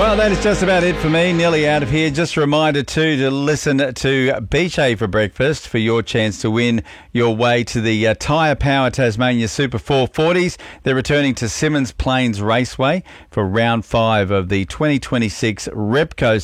Well, that is just about it for me. Nearly out of here. Just a reminder too to listen to Beach A for breakfast for your chance to win your way to the Tyre Power Tasmania Super 440s. They're returning to Symmons Plains Raceway for round 5 of the 2026 Repco